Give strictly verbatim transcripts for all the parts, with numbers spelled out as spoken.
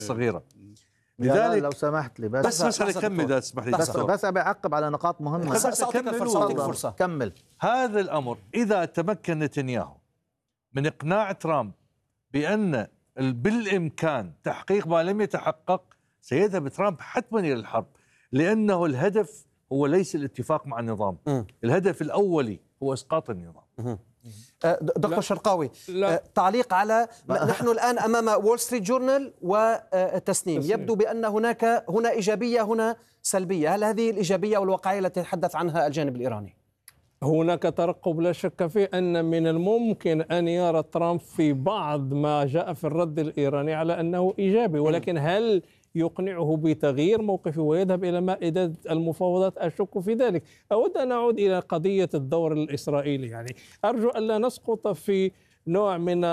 صغيرة. لذلك لو سمحت لي بس بس بس أكمل إذا تسمح لي بس بس أبي أعقب على نقاط مهمة. بس سأعطيك الفرصة أعطيك فرصة كمل. هذا الأمر إذا تمكن نتنياهو من إقناع ترامب بأن بالإمكان تحقيق ما لم يتحقق، سيذهب ترامب حتما إلى الحرب، لأنه الهدف هو ليس الاتفاق مع النظام. م. الهدف الأولي هو إسقاط النظام. م. دكتور لا. شرقاوي، لا. تعليق على نحن الآن أمام وول ستريت جورنال وتسنيم، يبدو بأن هناك هنا إيجابية هنا سلبية. هل هذه الإيجابية والواقعية التي يتحدث عنها الجانب الإيراني؟ هناك ترقب لا شك فيه أن من الممكن أن يرى ترامب في بعض ما جاء في الرد الإيراني على أنه إيجابي، ولكن هل يقنعه بتغيير موقفه ويذهب إلى مائدة المفاوضات؟ أشك في ذلك. أود أن أعود إلى قضية الدور الإسرائيلي. يعني أرجو أن لا نسقط في نوع من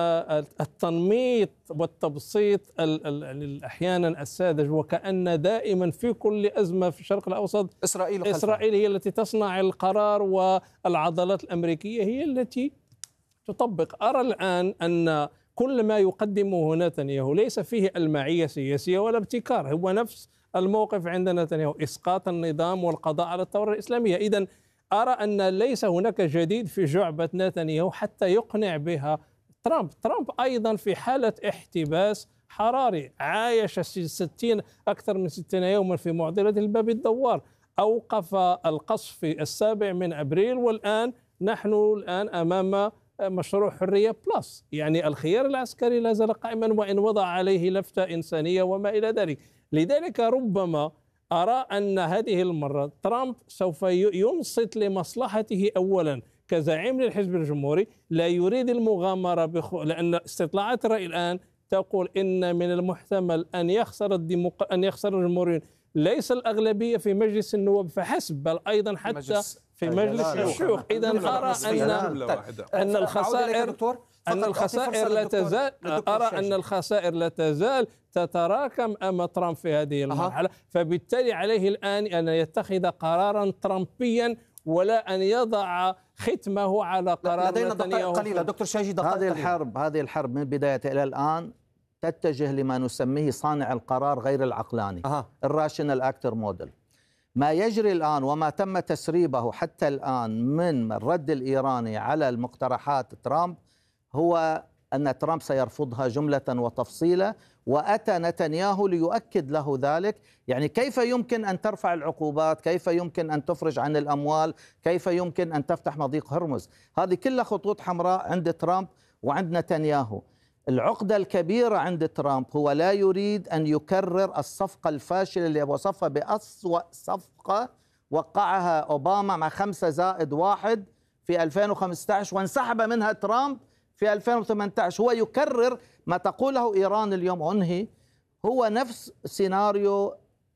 التنميط والتبسيط أحيانا الساذج، وكأن دائما في كل أزمة في الشرق الأوسط إسرائيل إسرائيل هي التي تصنع القرار والعضلات الأمريكية هي التي تطبق. أرى الآن أن كل ما يقدمه نتنياهو ليس فيه المعية سياسية ولا ابتكار، هو نفس الموقف عند نتنياهو، إسقاط النظام والقضاء على الثورة الإسلامية. إذن أرى أن ليس هناك جديد في جعبة نتنياهو حتى يقنع بها ترامب. ترامب أيضا في حالة احتباس حراري، عايش ستين أكثر من ستين يوما في معضلة الباب الدوار، أوقف القصف في السابع من أبريل، والآن نحن الآن أمام مشروع حرية بلس. يعني الخيار العسكري لا زال قائما وإن وضع عليه لفتة إنسانية وما إلى ذلك. لذلك ربما أرى أن هذه المرة ترامب سوف ينصت لمصلحته أولا كزعيم للحزب الجمهوري، لا يريد المغامرة بخو... لأن استطلاعات الرأي الآن تقول إن من المحتمل أن يخسر الديمق... أن يخسر الجمهوريون ليس الأغلبية في مجلس النواب فحسب، بل أيضا حتى مجلس في مجلس الشيوخ. إذا أرى أن أن الخسائر أن الخسائر لا تزال أرى أن الخسائر لا تزال تتراكم أمام ترامب في هذه المرحلة، فبالتالي عليه الآن أن يتخذ قرارا ترامبيا ولا أن يضع ختمه على قرار لدينا دقائق قليلة. دكتور شاجي، دقائق هذه الحرب هذه الحرب من بدايتها إلى الآن تتجه لما نسميه صانع القرار غير العقلاني، الراشنال اكتر موديل. ما يجري الآن وما تم تسريبه حتى الآن من الرد الإيراني على المقترحات ترامب هو أن ترامب سيرفضها جملة وتفصيلا، وأتى نتنياهو ليؤكد له ذلك. يعني كيف يمكن أن ترفع العقوبات، كيف يمكن أن تفرج عن الأموال، كيف يمكن أن تفتح مضيق هرمز، هذه كلها خطوط حمراء عند ترامب وعند نتنياهو. العقدة الكبيرة عند ترامب هو لا يريد أن يكرر الصفقة الفاشلة اللي وصفها بأسوأ صفقة وقعها أوباما مع خمسة زائد واحد في ألفين وخمسة عشر وانسحب منها ترامب في ألفين وثمانية عشر. هو يكرر ما تقوله إيران اليوم. أنهي هو نفس سيناريو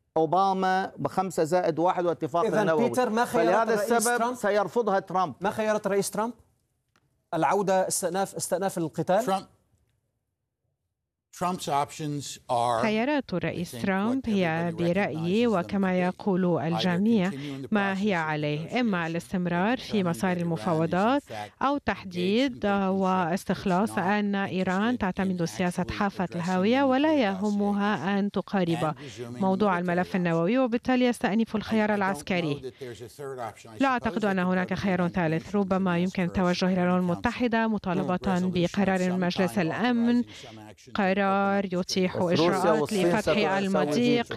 أوباما بخمسة زائد واحد واتفاق النووي. بيتر، ما خيارات فلهذا السبب ترامب؟ سيرفضها ترامب. ما خيارات الرئيس ترامب؟ العودة، استئناف استئناف القتال؟ ترامب خيارات الرئيس ترامب هي برأيي وكما يقول الجميع ما هي عليه، إما الاستمرار في مسار المفاوضات أو تحديد واستخلاص أن إيران تعتمد سياسة حافة الهاوية ولا يهمها أن تقارب موضوع الملف النووي، وبالتالي يستأنف الخيار العسكري. لا أعتقد أن هناك خيار ثالث. ربما يمكن التوجه إلى الأمم المتحدة مطالبة بقرار من مجلس الأمن، قرار يتيح إجراءات لفتح المضيق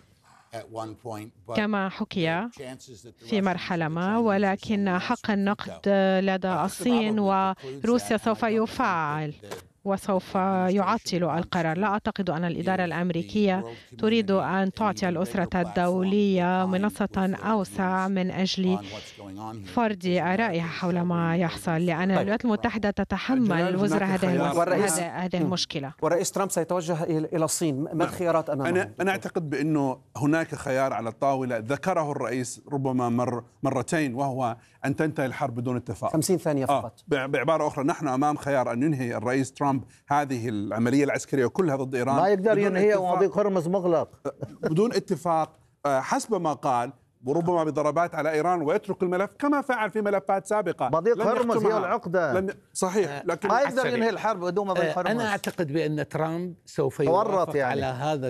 كما حكي في مرحلة ما، ولكن حق النقد لدى الصين وروسيا سوف يفعل وسوف يعطل القرار. لا أعتقد أن الإدارة الأمريكية تريد أن تعطي الأسرة الدولية منصة أوسع من أجل فرض آرائها حول ما يحصل، لأن الولايات المتحدة تتحمل وزر هذه المشكلة. والرئيس ترامب سيتوجه إلى الصين، ما الخيارات أمامه؟ أنا أنا أعتقد بأنه هناك خيار على الطاولة ذكره الرئيس ربما مر مرتين، وهو أن تنتهي الحرب بدون اتفاق. خمسين ثانية فقط. آه. بعبارة أخرى، نحن أمام خيار أن ينهي الرئيس ترامب هذه العملية العسكرية كلها ضد إيران، ما يقدر ينهيها ومضيق هرمز مغلق بدون اتفاق حسب ما قال، وربما بضربات على إيران، ويترك الملف كما فعل في ملفات سابقة. مضيق هرمز هي العقدة. لن... صحيح، لكن ما يقدر ينهي الحرب بدون مضيق هرمز. أنا أعتقد بأن ترامب سوف يوافق يعني. على هذا